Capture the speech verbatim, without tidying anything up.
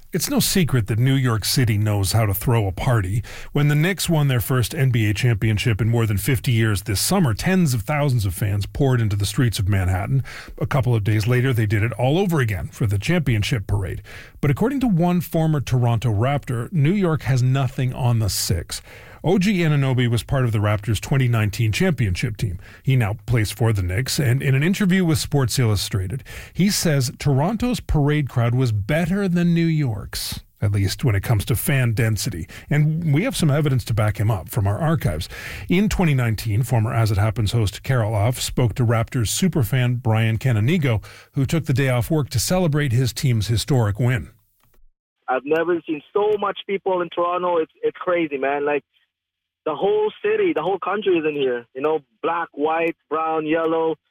It's no secret that New York City knows how to throw a party. When the Knicks won their first N B A championship in more than fifty years this summer, tens of thousands of fans poured into the streets of Manhattan. A couple of days later, they did it all over again for the championship parade. But according to one former Toronto Raptor, New York has nothing on the six. O G Anunoby was part of the Raptors' twenty nineteen championship team. He now plays for the Knicks, and in an interview with Sports Illustrated, he says Toronto's parade crowd was better than New York's, at least when it comes to fan density. And we have some evidence to back him up from our archives. In twenty nineteen, former As It Happens host Carol Off spoke to Raptors superfan Brian Canonigo, who took the day off work to celebrate his team's historic win. I've never seen so much people in Toronto. It's it's crazy, man. Like, the whole city, the whole country is in here. You know, black, white, brown, yellow.